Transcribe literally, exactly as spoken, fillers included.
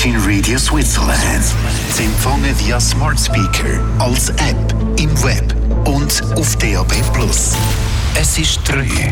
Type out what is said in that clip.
Virgin Radio Switzerland. Sie empfangen via Smart Speaker, als App, im Web und auf D A B plus. Es ist drei.